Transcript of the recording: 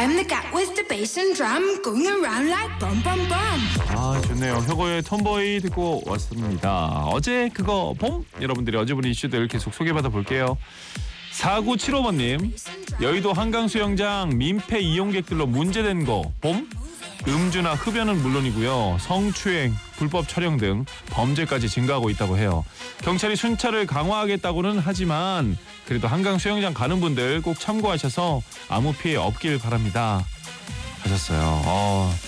I'm the cat with the bass and drum going around like bum bum bum. 아, 좋네요. 혁오의 톰보이 듣고 왔습니다. 어제 그거 봄? 여러분들이 어제 본 이슈들 계속 소개받아 볼게요. 4975번님, 여의도 한강수영장 민폐 이용객들로 문제된 거 봄? 음주나 흡연은 물론이고요. 성추행, 불법 촬영 등 범죄까지 증가하고 있다고 해요. 경찰이 순찰을 강화하겠다고는 하지만 그래도 한강 수영장 가는 분들 꼭 참고하셔서 아무 피해 없길 바랍니다. 하셨어요.